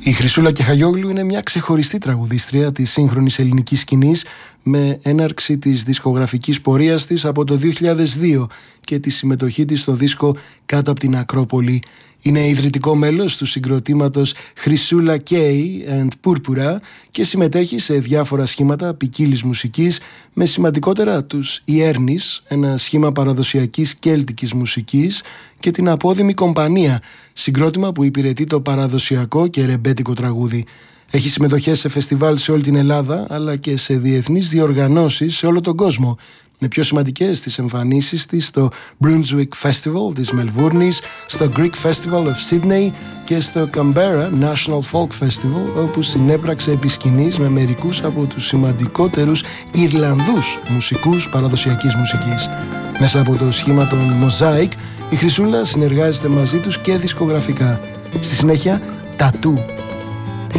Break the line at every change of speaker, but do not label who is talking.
Η Χρυσούλα Κεχαγιόγλου είναι μια ξεχωριστή τραγουδίστρια της σύγχρονης ελληνικής σκηνής, με έναρξη της δισκογραφικής πορείας της από το 2002 και τη συμμετοχή της στο δίσκο «Κάτω από την Ακρόπολη». Είναι ιδρυτικό μέλος του συγκροτήματος Χρυσούλα K and Purpura και συμμετέχει σε διάφορα σχήματα ποικίλης μουσικής, με σημαντικότερα τους Ιέρνης, ένα σχήμα παραδοσιακής κέλτικης μουσικής, και την Απόδημη Κομπανία, συγκρότημα που υπηρετεί το παραδοσιακό και ρεμπέτικο τραγούδι. Έχει συμμετοχές σε φεστιβάλ σε όλη την Ελλάδα, αλλά και σε διεθνείς διοργανώσεις σε όλο τον κόσμο, με πιο σημαντικές τις εμφανίσεις της στο Brunswick Festival της Μελβούρνης, στο Greek Festival of Sydney και στο Canberra National Folk Festival, όπου συνέπραξε επί σκηνής με μερικούς από τους σημαντικότερους Ιρλανδούς μουσικούς παραδοσιακής μουσικής. Μέσα από το σχήμα των Mosaic, η Χρυσούλα συνεργάζεται μαζί τους και δισκογραφικά. Στη συνέχεια, Tattoo